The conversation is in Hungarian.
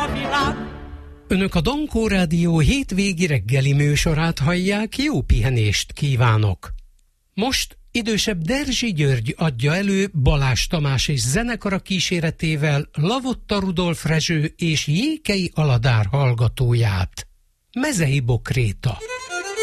a világ. Önök a Dankó Rádió hétvégi reggeli műsorát hallják, jó pihenést kívánok! Most idősebb Derzsi György adja elő Balázs Tamás és zenekara kíséretével Lavotta Rudolf Rezső és Jékei Aladár hallgatóját. Mezei Bokréta.